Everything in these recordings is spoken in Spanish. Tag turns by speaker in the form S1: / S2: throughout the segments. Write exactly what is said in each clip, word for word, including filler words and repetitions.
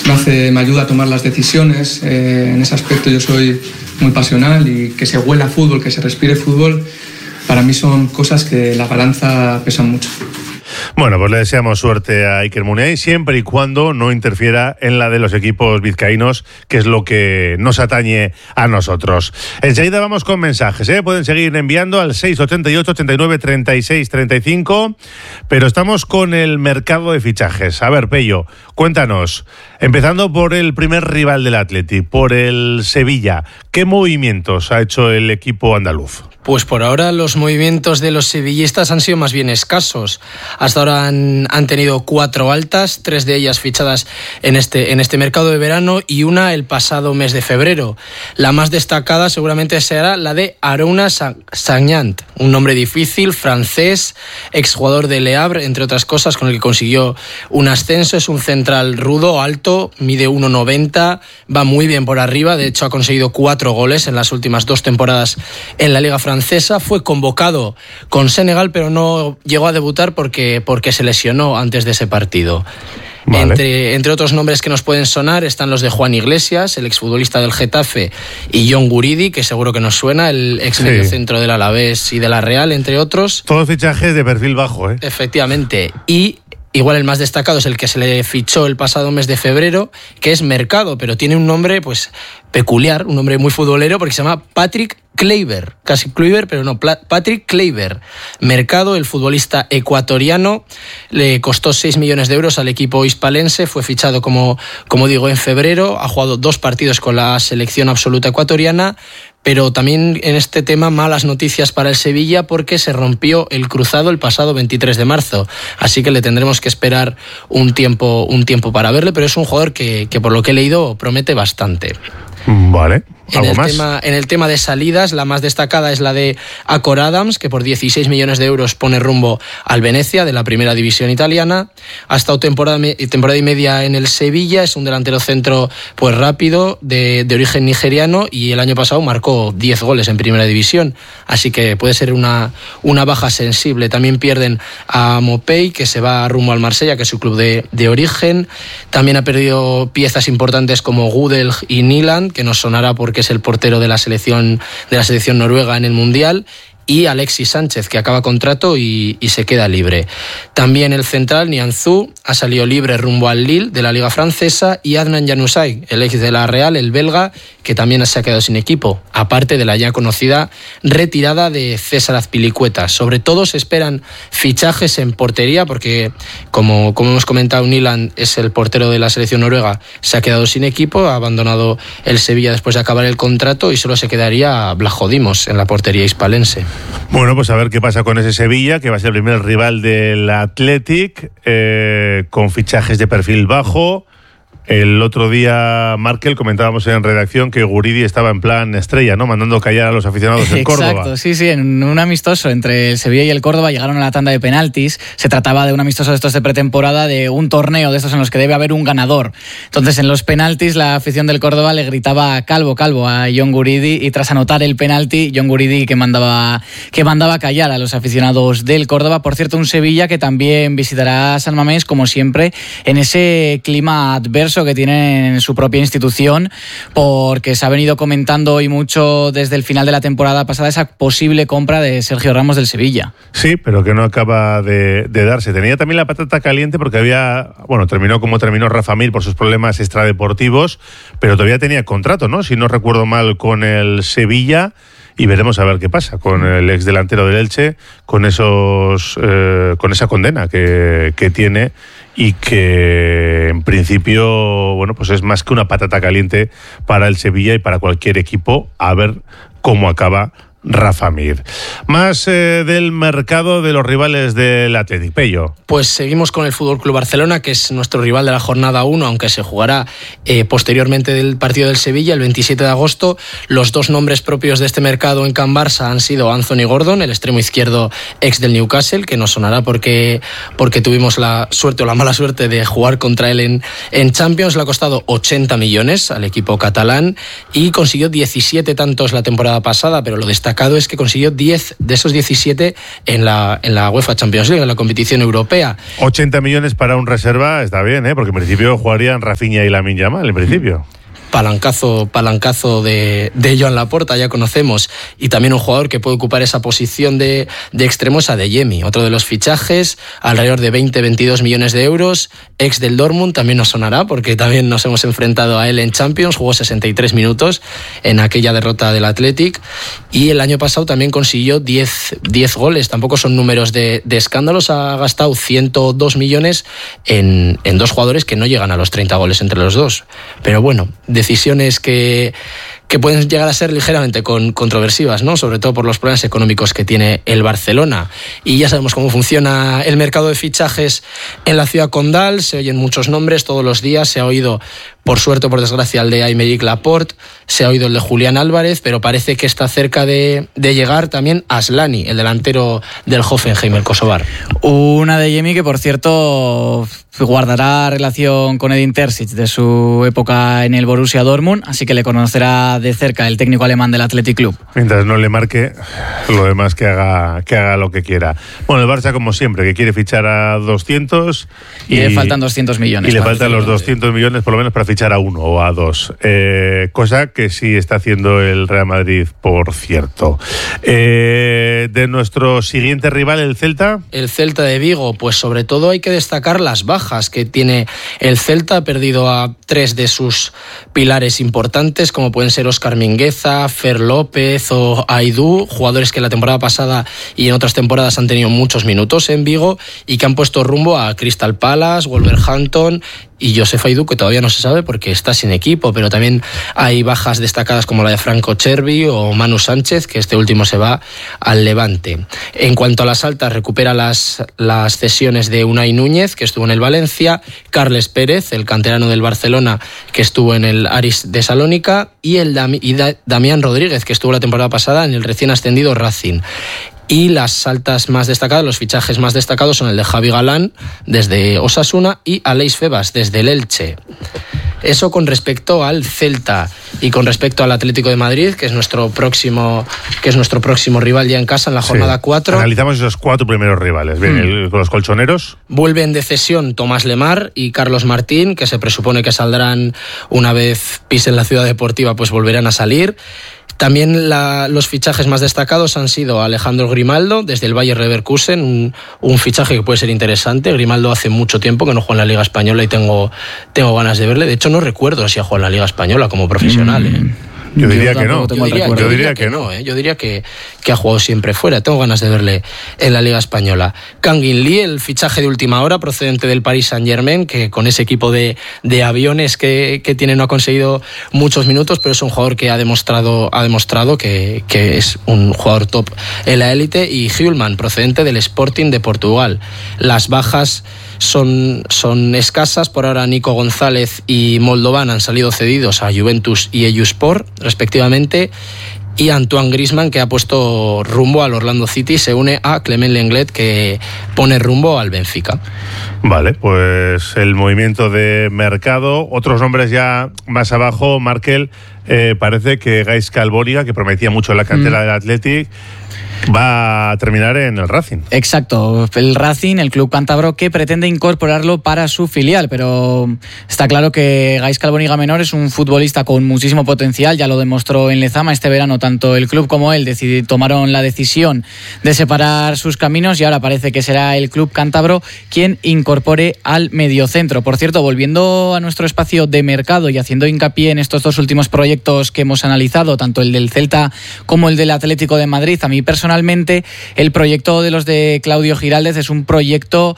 S1: me, hace, me ayuda a tomar las decisiones. Eh, en ese aspecto yo soy muy pasional y que se huela fútbol, que se respire fútbol, para mí son cosas que la balanza pesan mucho.
S2: Bueno, pues le deseamos suerte a Iker Muniain siempre y cuando no interfiera en la de los equipos vizcaínos, que es lo que nos atañe a nosotros. Enseguida vamos con mensajes, ¿eh? Pueden seguir enviando al seis ochenta y ocho, ochenta y nueve, treinta y seis, treinta y cinco, pero estamos con el mercado de fichajes. A ver, Pello, cuéntanos, empezando por el primer rival del Athletic, por el Sevilla, ¿qué movimientos ha hecho el equipo andaluz?
S3: Pues por ahora los movimientos de los sevillistas han sido más bien escasos. Hasta ahora han, han tenido cuatro altas, tres de ellas fichadas en este, en este mercado de verano y una el pasado mes de febrero. La más destacada seguramente será la de Arona Sagnan, un nombre difícil, francés, exjugador de Le Havre, entre otras cosas, con el que consiguió un ascenso. Es un central rudo, alto, mide uno noventa, va muy bien por arriba, de hecho ha conseguido cuatro goles en las últimas dos temporadas en la Liga Francesa. Fue convocado con Senegal, pero no llegó a debutar porque, porque se lesionó antes de ese partido. Vale. Entre, entre otros nombres que nos pueden sonar están los de Juan Iglesias, el exfutbolista del Getafe, y John Guridi, que seguro que nos suena, el ex mediocentro sí. del Alavés y de la Real, entre otros.
S2: Todos fichajes de perfil bajo, ¿eh?
S3: Efectivamente. Y igual el más destacado es el que se le fichó el pasado mes de febrero, que es Mercado, pero tiene un nombre pues peculiar, un nombre muy futbolero, porque se llama Patrick Kluivert, casi Kluivert, pero no, Patrick Kluivert. Mercado, el futbolista ecuatoriano, le costó seis millones de euros al equipo hispalense, fue fichado, como, como digo, en febrero, ha jugado dos partidos con la selección absoluta ecuatoriana, pero también en este tema malas noticias para el Sevilla porque se rompió el cruzado el pasado veintitrés de marzo, así que le tendremos que esperar un tiempo, un tiempo para verle, pero es un jugador que, que por lo que he leído promete bastante.
S2: Vale.
S3: En el, tema, en el tema de salidas, la más destacada es la de Acor Adams, que por dieciséis millones de euros pone rumbo al Venecia, de la primera división italiana. Ha estado temporada, temporada y media en el Sevilla, es un delantero centro pues rápido, de, de origen nigeriano, y el año pasado marcó diez goles en primera división, así que puede ser una, una baja sensible. También pierden a Mopey, que se va rumbo al Marsella, que es su club de, de origen. También ha perdido piezas importantes como Gudel y Nyland, que nos sonará porque que es el portero de la selección de la selección noruega en el Mundial, y Alexis Sánchez, que acaba contrato y, y se queda libre. También el central, Nianzou, ha salido libre rumbo al Lille de la Liga Francesa, y Adnan Januzaj, el ex de la Real, el belga, que también se ha quedado sin equipo, aparte de la ya conocida retirada de César Azpilicueta. Sobre todo se esperan fichajes en portería, porque como, como hemos comentado, Nyland es el portero de la selección noruega, se ha quedado sin equipo, ha abandonado el Sevilla después de acabar el contrato, y solo se quedaría Blajo Dimos en la portería hispalense.
S2: Bueno, pues a ver qué pasa con ese Sevilla, que va a ser el primer rival del Athletic, eh, con fichajes de perfil bajo. El otro día, Markel, comentábamos en redacción que Guridi estaba en plan estrella, ¿no? Mandando callar a los aficionados en Córdoba.
S4: Exacto, sí, sí, en un amistoso entre el Sevilla y el Córdoba llegaron a la tanda de penaltis. Se trataba de un amistoso de estos de pretemporada, de un torneo de estos en los que debe haber un ganador. Entonces, en los penaltis, la afición del Córdoba le gritaba calvo, calvo a John Guridi, y tras anotar el penalti, John Guridi que mandaba, que mandaba callar a los aficionados del Córdoba. Por cierto, un Sevilla que también visitará San Mamés, como siempre, en ese clima adverso que tiene en su propia institución, porque se ha venido comentando hoy mucho desde el final de la temporada pasada esa posible compra de Sergio Ramos del Sevilla.
S2: Sí, pero que no acaba de, de darse. Tenía también la patata caliente porque había, bueno, terminó como terminó Rafa Mir por sus problemas extradeportivos, pero todavía tenía contrato, ¿no? Si no recuerdo mal, con el Sevilla. Y veremos a ver qué pasa con el ex delantero del Elche, con esos, eh, con esa condena que, que tiene, y que en principio, bueno, pues es más que una patata caliente para el Sevilla y para cualquier equipo, a ver cómo acaba Rafa Mir. Más eh, del mercado de los rivales del Athletic. Pello.
S3: Pues seguimos con el F C Barcelona, que es nuestro rival de la jornada uno, aunque se jugará eh, posteriormente del partido del Sevilla, el veintisiete de agosto. Los dos nombres propios de este mercado en Can Barça han sido Anthony Gordon, el extremo izquierdo ex del Newcastle, que nos sonará porque, porque tuvimos la suerte o la mala suerte de jugar contra él en, en Champions. Le ha costado ochenta millones al equipo catalán y consiguió diecisiete tantos la temporada pasada, pero lo destaca destacado es que consiguió diez de esos diecisiete en la, en la UEFA Champions League, en la competición europea.
S2: ochenta millones para un reserva está bien, ¿eh? Porque en principio jugarían Rafinha y Lamine Yamal, en principio.
S3: Palancazo, palancazo de, de Joan Laporta, ya conocemos, y también un jugador que puede ocupar esa posición de, de extremo es Adeyemi, otro de los fichajes, alrededor de veinte a veintidós millones de euros, ex del Dortmund, también nos sonará porque también nos hemos enfrentado a él en Champions, jugó sesenta y tres minutos en aquella derrota del Athletic, y el año pasado también consiguió diez, diez goles, tampoco son números de, de escándalos, ha gastado ciento dos millones en, en dos jugadores que no llegan a los treinta goles entre los dos, pero bueno, decisiones que, que pueden llegar a ser ligeramente con, controversivas, ¿no? Sobre todo por los problemas económicos que tiene el Barcelona. Y ya sabemos cómo funciona el mercado de fichajes en la ciudad condal, se oyen muchos nombres todos los días, se ha oído, por suerte o por desgracia, el de Aymeric Laporte, se ha oído el de Julián Álvarez, pero parece que está cerca de, de llegar también Aslani, el delantero del Hoffenheim, el kosovar.
S4: Una Adeyemi que, por cierto, guardará relación con Edin Terzic de su época en el Borussia Dortmund, así que le conocerá de cerca el técnico alemán del Athletic Club.
S2: Mientras no le marque, lo demás que haga, que haga lo que quiera. Bueno, el Barça, como siempre, que quiere fichar a doscientos
S4: y, y le faltan doscientos millones.
S2: Y le faltan los doscientos millones por lo menos para fichar a uno o a dos. Eh, cosa que sí está haciendo el Real Madrid, por cierto. Eh, de nuestro siguiente rival, el Celta.
S3: El Celta de Vigo, pues sobre todo hay que destacar las bajas que tiene el Celta. Ha perdido a tres de sus pilares importantes, como pueden ser Óscar Mingueza, Fer López o Aidú, jugadores que la temporada pasada y en otras temporadas han tenido muchos minutos en Vigo y que han puesto rumbo a Crystal Palace, Wolverhampton y Josef Aidú, que todavía no se sabe porque está sin equipo, pero también hay bajas destacadas como la de Franco Cervi o Manu Sánchez, que este último se va al Levante. En cuanto a las altas, recupera las, las cesiones de Unai Núñez, que estuvo en el Valencia, Carles Pérez, el canterano del Barcelona, que estuvo en el Aris de Salónica, y el Dami, y da, Damián Rodríguez, que estuvo la temporada pasada en el recién ascendido Racing. Y las altas más destacadas, los fichajes más destacados son el de Javi Galán desde Osasuna y Aleix Febas desde el Elche. Eso con respecto al Celta y con respecto al Atlético de Madrid, que es nuestro próximo, que es nuestro próximo rival ya en casa en la jornada sí. cuatro.
S2: Analizamos esos cuatro primeros rivales. Bien, mm. el, los colchoneros.
S3: Vuelven de cesión Tomás Lemar y Carlos Martín, que se presupone que saldrán una vez pisen la ciudad deportiva, pues volverán a salir. También la, los fichajes más destacados han sido Alejandro Grimaldo desde el Bayer Leverkusen, un, un fichaje que puede ser interesante. Grimaldo hace mucho tiempo que no juega en la Liga Española y tengo, tengo ganas de verle. De hecho, no recuerdo si ha jugado en la Liga Española como profesional. ¿eh?
S2: Yo diría yo que no.
S3: Yo diría, yo diría que, que no. ¿eh? Yo diría que, que ha jugado siempre fuera. Tengo ganas de verle en la Liga Española. Kangin Lee, el fichaje de última hora procedente del Paris Saint-Germain, que con ese equipo de, de aviones que, que tiene no ha conseguido muchos minutos, pero es un jugador que ha demostrado, ha demostrado que, que es un jugador top en la élite. Y Hjulman, procedente del Sporting de Portugal. Las bajas son, son escasas. Por ahora Nico González y Moldovan han salido cedidos a Juventus y Eyuspor, respectivamente, y Antoine Griezmann, que ha puesto rumbo al Orlando City, se une a Clement Lenglet, que pone rumbo al Benfica.
S2: Vale, pues el movimiento de mercado. Otros nombres ya más abajo, Markel, eh, parece que Gaizka Albóniga, que prometía mucho en la cantera mm. del Athletic, va a terminar en el Racing.
S4: Exacto, el Racing, el club cántabro, que pretende incorporarlo para su filial, pero está claro que Gaizka Albóniga menor es un futbolista con muchísimo potencial, ya lo demostró en Lezama este verano. Tanto el club como él decidí, tomaron la decisión de separar sus caminos y ahora parece que será el club cántabro quien incorpore al mediocentro. Por cierto, volviendo a nuestro espacio de mercado y haciendo hincapié en estos dos últimos proyectos que hemos analizado, tanto el del Celta como el del Atlético de Madrid, a mí personalmente Personalmente, el proyecto de los de Claudio Giraldez es un proyecto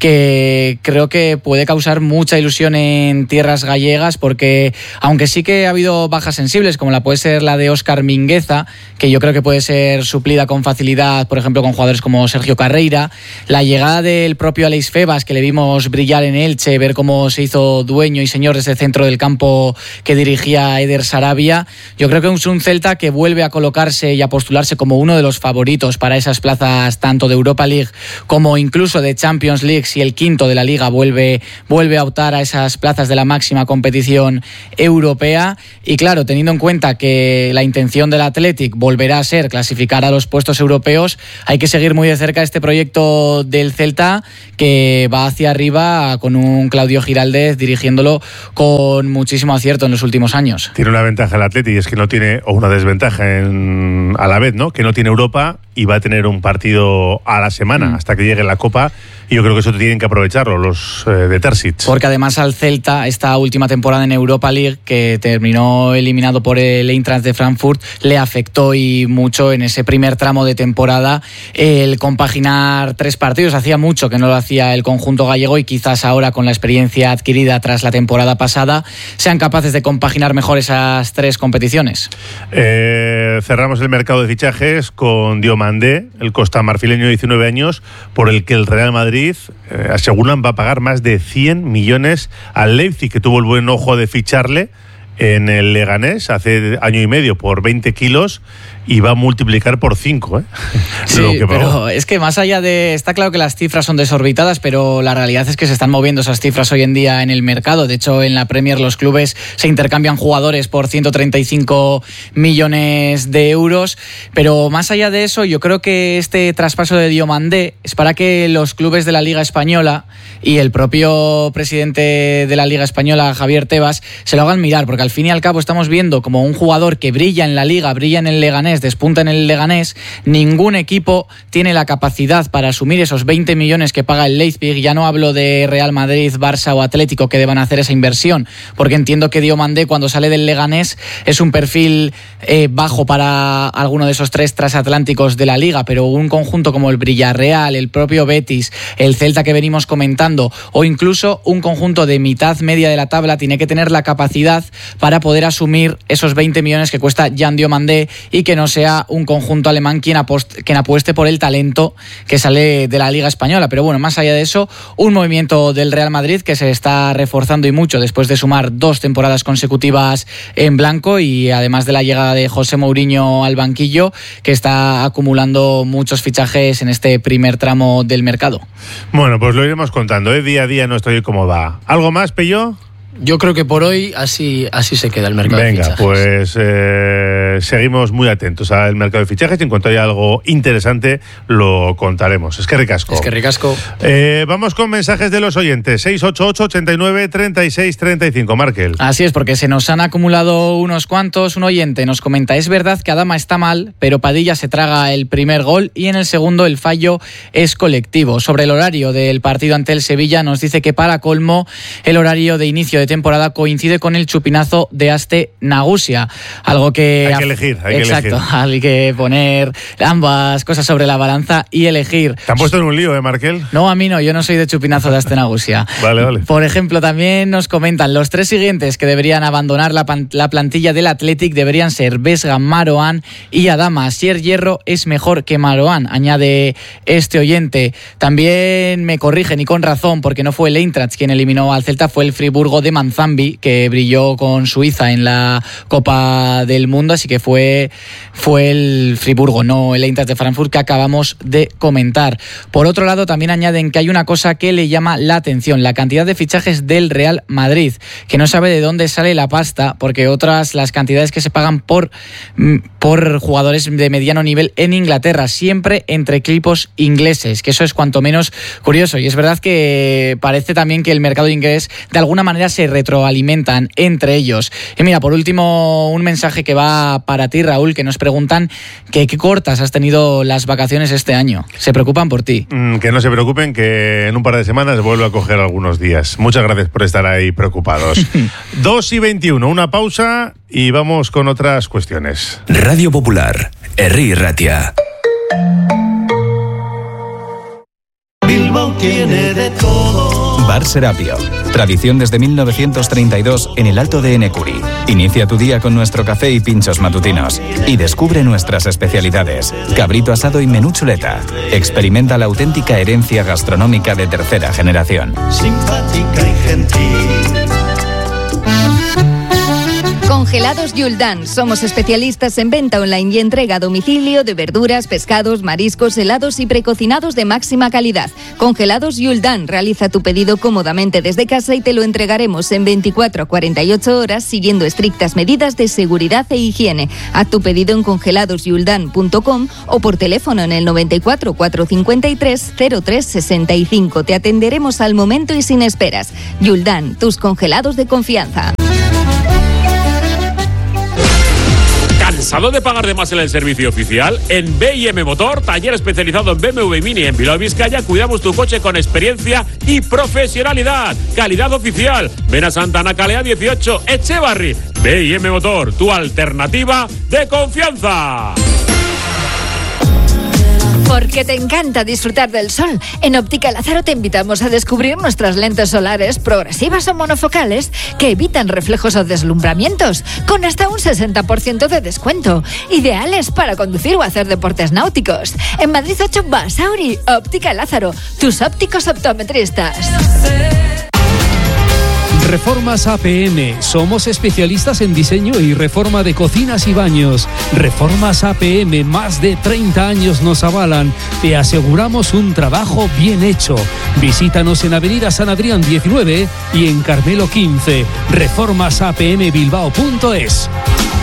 S4: que creo que puede causar mucha ilusión en tierras gallegas, porque aunque sí que ha habido bajas sensibles, como la puede ser la de Óscar Mingueza, que yo creo que puede ser suplida con facilidad, por ejemplo, con jugadores como Sergio Carreira, la llegada del propio Aleix Febas, que le vimos brillar en Elche, ver cómo se hizo dueño y señor de ese centro del campo que dirigía Eder Sarabia, yo creo que es un Celta que vuelve a colocarse y a postularse como uno de los favoritos favoritos para esas plazas tanto de Europa League como incluso de Champions League, si el quinto de la Liga vuelve, vuelve a optar a esas plazas de la máxima competición europea. Y claro, teniendo en cuenta que la intención del Athletic volverá a ser clasificar a los puestos europeos, hay que seguir muy de cerca este proyecto del Celta, que va hacia arriba con un Claudio Giraldez dirigiéndolo con muchísimo acierto en los últimos años.
S2: Tiene una ventaja el Athletic, y es que no tiene, o una desventaja en, a la vez, ¿no? Que no tiene Europa y va a tener un partido a la semana mm. hasta que llegue la Copa, y yo creo que eso tienen que aprovecharlo los eh, de Terzic.
S4: Porque además al Celta, esta última temporada en Europa League, que terminó eliminado por el Eintracht de Frankfurt, le afectó y mucho en ese primer tramo de temporada el compaginar tres partidos. Hacía mucho que no lo hacía el conjunto gallego, y quizás ahora, con la experiencia adquirida tras la temporada pasada, sean capaces de compaginar mejor esas tres competiciones.
S2: Eh, cerramos el mercado de fichajes con Diomandé, el costamarfileño de diecinueve años, por el que el Real Madrid eh, aseguran va a pagar más de cien millones al Leipzig, que tuvo el buen ojo de ficharle en el Leganés hace año y medio por veinte kilos, y va a multiplicar por cinco, ¿eh?
S4: Sí, que pero es que más allá de... Está claro que las cifras son desorbitadas, pero la realidad es que se están moviendo esas cifras hoy en día en el mercado. De hecho, en la Premier los clubes se intercambian jugadores por ciento treinta y cinco millones de euros, pero más allá de eso, yo creo que este traspaso de Diomandé es para que los clubes de la Liga Española y el propio presidente de la Liga Española, Javier Tebas, se lo hagan mirar, porque al fin y al cabo estamos viendo como un jugador que brilla en la Liga, brilla en el Leganés, despunta en el Leganés, ningún equipo tiene la capacidad para asumir esos veinte millones que paga el Leipzig. Ya no hablo de Real Madrid, Barça o Atlético, que deban hacer esa inversión, porque entiendo que Diomandé, cuando sale del Leganés, es un perfil eh, bajo para alguno de esos tres transatlánticos de la Liga, pero un conjunto como el Villarreal, el propio Betis, el Celta que venimos comentando, o incluso un conjunto de mitad media de la tabla, tiene que tener la capacidad para poder asumir esos veinte millones que cuesta Jan Diomandé, y que no sea un conjunto alemán quien, apost- quien apueste por el talento que sale de la Liga Española. Pero bueno, más allá de eso, un movimiento del Real Madrid que se está reforzando y mucho después de sumar dos temporadas consecutivas en blanco, y además de la llegada de José Mourinho al banquillo, que está acumulando muchos fichajes en este primer tramo del mercado.
S2: Bueno, pues lo iremos contando, ¿eh? Día a día nuestro y cómo va. ¿Algo más, Pello?
S3: Yo creo que por hoy así, así se queda el mercado
S2: Venga,
S3: de fichajes.
S2: pues eh, seguimos muy atentos al mercado de fichajes, y en cuanto haya algo interesante lo contaremos. Es que ricasco.
S3: Es que ricasco.
S2: Eh, vamos con mensajes de los oyentes. seis ocho ocho, ochenta y nueve, treinta y seis, treinta y cinco. Markel.
S4: Así es, porque se nos han acumulado unos cuantos. Un oyente nos comenta: es verdad que Adama está mal, pero Padilla se traga el primer gol y en el segundo el fallo es colectivo. Sobre el horario del partido ante el Sevilla, nos dice que para colmo el horario de inicio de temporada coincide con el chupinazo de Aste Nagusia, algo que
S2: hay que elegir, hay
S4: exacto,
S2: que elegir.
S4: Hay que poner ambas cosas sobre la balanza y elegir.
S2: ¿Te han puesto en un lío, eh, Markel?
S4: No, a mí no, yo no soy de chupinazo de Aste Nagusia.
S2: Vale, vale.
S4: Por ejemplo, también nos comentan: los tres siguientes que deberían abandonar la, pan- la plantilla del Athletic deberían ser Vesga, Maroán y Adama. Asier Hierro es mejor que Maroán, añade este oyente. También me corrigen, y con razón, porque no fue el Eintracht quien eliminó al Celta, fue el Friburgo de Manzambi, que brilló con Suiza en la Copa del Mundo, así que fue, fue el Friburgo, no el Eintracht de Frankfurt, que acabamos de comentar. Por otro lado, también añaden que hay una cosa que le llama la atención: la cantidad de fichajes del Real Madrid, que no sabe de dónde sale la pasta, porque otras, las cantidades que se pagan por, por jugadores de mediano nivel en Inglaterra, siempre entre equipos ingleses, que eso es cuanto menos curioso. Y es verdad que parece también que el mercado inglés de alguna manera se retroalimentan entre ellos. Y mira, por último, un mensaje que va para ti, Raúl, que nos preguntan que qué cortas has tenido las vacaciones este año. Se preocupan por ti.
S2: Mm, que no se preocupen, que en un par de semanas vuelvo a coger algunos días. Muchas gracias por estar ahí preocupados. dos y veintiuno, una pausa y vamos con otras cuestiones.
S5: Radio Popular, Herri Ratia.
S6: Bilbao tiene de todo.
S7: Bar Serapio. Tradición desde mil novecientos treinta y dos en el Alto de Enecuri. Inicia tu día con nuestro café y pinchos matutinos. Y descubre nuestras especialidades: cabrito asado y menú chuleta. Experimenta la auténtica herencia gastronómica de tercera generación.
S6: Simpática y gentil.
S8: Con Congelados Yuldan. Somos especialistas en venta online y entrega a domicilio de verduras, pescados, mariscos, helados y precocinados de máxima calidad. Congelados Yuldan. Realiza tu pedido cómodamente desde casa y te lo entregaremos en veinticuatro a cuarenta y ocho horas siguiendo estrictas medidas de seguridad e higiene. Haz tu pedido en congelados yuldan punto com o por teléfono en el noventa y cuatro, cuatrocientos cincuenta y tres, cero tres sesenta y cinco. Te atenderemos al momento y sin esperas. Yuldan, tus congelados de confianza.
S9: ¿Cansado de pagar de más en el servicio oficial? En B I M Motor, taller especializado en B M W Mini en Bilbao, Vizcaya, cuidamos tu coche con experiencia y profesionalidad. Calidad oficial. Ven a Santana Calea dieciocho, Echevarri. B I M Motor, tu alternativa de confianza.
S10: Porque te encanta disfrutar del sol, en Óptica Lázaro te invitamos a descubrir nuestras lentes solares progresivas o monofocales que evitan reflejos o deslumbramientos, con hasta un sesenta por ciento de descuento, ideales para conducir o hacer deportes náuticos. En Madrid ocho, Basauri, Óptica Lázaro, tus ópticos optometristas.
S11: Reformas A P M. Somos especialistas en diseño y reforma de cocinas y baños. Reformas A P M, más de treinta años nos avalan. Te aseguramos un trabajo bien hecho. Visítanos en Avenida San Adrián diecinueve y en Carmelo quince. reformas a p m bilbao punto es.